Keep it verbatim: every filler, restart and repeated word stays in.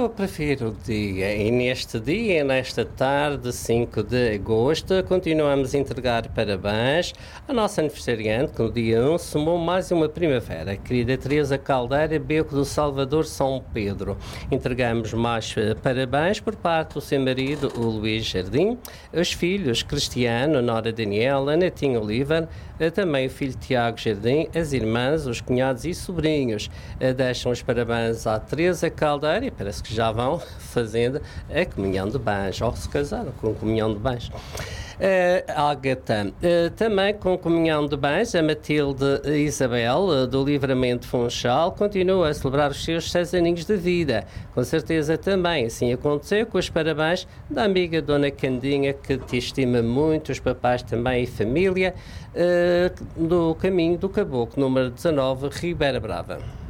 Eu prefiro o dia, e neste dia, nesta tarde, cinco de agosto, continuamos a entregar parabéns à nossa aniversariante, que no dia um somou mais uma primavera, a querida Teresa Caldeira, Beco do Salvador, São Pedro. Entregamos mais uh, parabéns por parte do seu marido, o Luís Jardim, os filhos Cristiano, Nora Daniela, Netinho Oliver, uh, também o filho Tiago Jardim, as irmãs, os cunhados e sobrinhos. Uh, deixam os parabéns à Teresa Caldeira, e parece que já vão fazendo a comunhão de bens, ou se casaram com comunhão de bens. Uh, Ágata, uh, também com comunhão de bens, a Matilde Isabel, uh, do Livramento Funchal, continua a celebrar os seus seis aninhos de vida. Com certeza também assim aconteceu com os parabéns da amiga Dona Candinha, que te estima muito, os papais também e família, uh, do caminho do Caboclo, número dezanove, Ribeira Brava.